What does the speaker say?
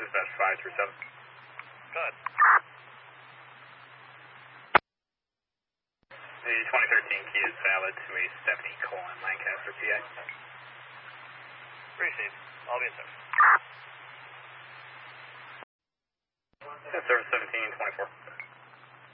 dispatch 537. Go ahead. The 2013 key is valid to a 70 colon Lancaster PA. Received. I'll be in touch. Service 1724.